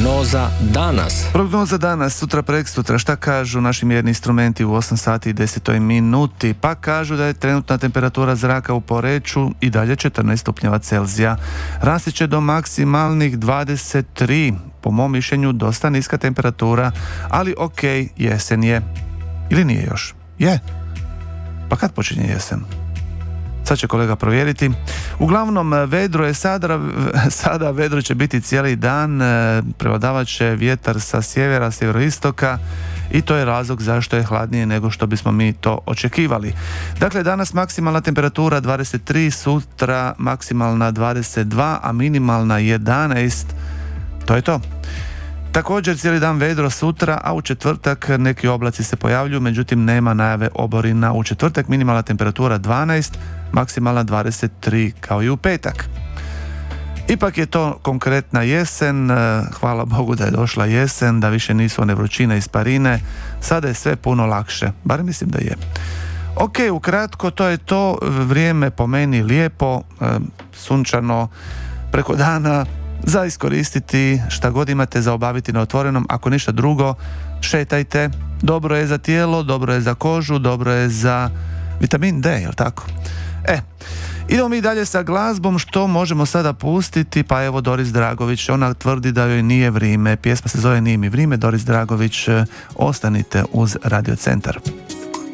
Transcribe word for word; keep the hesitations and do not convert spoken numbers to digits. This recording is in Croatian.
Prognoza danas. Prognoza danas, sutra preksutra, šta kažu naši mjerni instrumenti u osam sati i deset minuti? Pa kažu da je trenutna temperatura zraka u Poreču i dalje četrnaest stupnjeva Celzija. Rasti će do maksimalnih dvadeset tri, po mom mišljenju dosta niska temperatura, ali ok, jesen je. Ili nije još? Je. Pa kad počinje jesen? Sad će kolega provjeriti. Uglavnom, vedro je sada, sada vedro će biti cijeli dan, prevladavat će vjetar sa sjevera, sjeveroistoka i to je razlog zašto je hladnije nego što bismo mi to očekivali. Dakle, danas maksimalna temperatura dvadeset tri, sutra maksimalna dvadeset dva, a minimalna jedanaest. To je to. Također cijeli dan vedro sutra, a u četvrtak neki oblaci se pojavljuju, međutim nema najave oborina. U četvrtak minimalna temperatura dvanaest, maksimalna dvadeset tri, kao i u petak. Ipak je to konkretna jesen, hvala Bogu da je došla jesen, da više nisu one vrućine i sparine, sada je sve puno lakše, bar mislim da je. Ok, ukratko, to je to, vrijeme po meni lijepo, sunčano, preko dana, za iskoristiti šta god imate za obaviti na otvorenom, ako ništa drugo, šetajte, dobro je za tijelo, dobro je za kožu, dobro je za vitamin D, jel tako? E, idemo mi dalje sa glazbom, što možemo sada pustiti, pa evo Doris Dragović, ona tvrdi da joj nije vrijeme, pjesma se zove Nije mi vrijeme, Doris Dragović, ostanite uz Radio Centar.